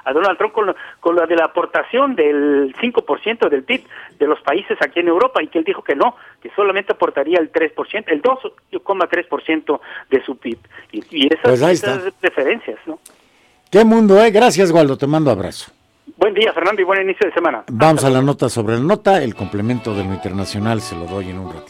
a Donald Trump con lo de la aportación del 5% del PIB de los países aquí en Europa, y que él dijo que no, que solamente aportaría el 3%, el 2,3% de su PIB. Y esas preferencias, ¿no? Qué mundo, Gracias, Waldo, te mando abrazo. Buen día, Fernando, y buen inicio de semana. Vamos a la nota sobre la nota. El complemento de lo internacional se lo doy en un ratito.